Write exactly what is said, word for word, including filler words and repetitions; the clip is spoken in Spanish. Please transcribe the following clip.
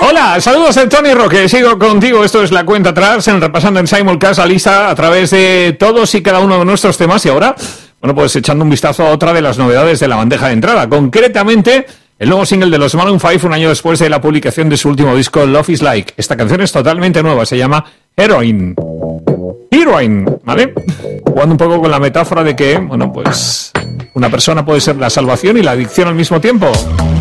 Hola, saludos de Tony Roque, sigo contigo, esto es La Cuenta Atrás, en repasando en Simulcast la lista a través de todos y cada uno de nuestros temas y ahora, bueno, pues echando un vistazo a otra de las novedades de la bandeja de entrada, concretamente el nuevo single de los Maroon five un año después de la publicación de su último disco Love is Like. Esta canción es totalmente nueva, se llama Heroine. Heroine, ¿vale? Jugando un poco con la metáfora de que, bueno, pues una persona puede ser la salvación y la adicción al mismo tiempo.